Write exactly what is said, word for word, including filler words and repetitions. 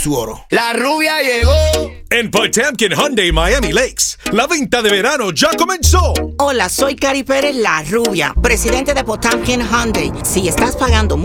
su oro. La rubia llegó. En Potemkin Hyundai Miami Lakes, la venta de verano ya comenzó. Hola, soy Cari Pérez, la rubia, presidente de Potemkin Hyundai. Si estás pagando